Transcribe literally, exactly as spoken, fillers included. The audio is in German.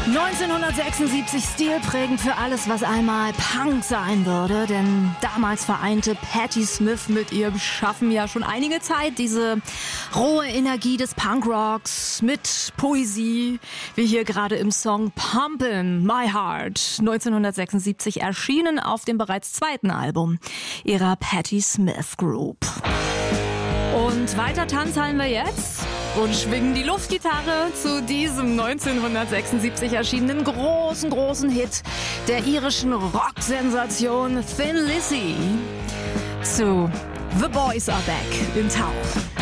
neunzehnhundertsechsundsiebzig stilprägend für alles, was einmal Punk sein würde, denn damals vereinte Patti Smith mit ihrem Schaffen ja schon einige Zeit diese rohe Energie des Punkrocks mit Poesie, wie hier gerade im Song Pumpin' My Heart, neunzehnhundertsechsundsiebzig erschienen auf dem bereits zweiten Album ihrer Patti Smith Group. Und weiter tanzhallen wir jetzt und schwingen die Luftgitarre zu diesem neunzehnhundertsechsundsiebzig erschienenen großen, großen Hit der irischen Rocksensation Thin Lizzy zu The Boys Are Back in Town.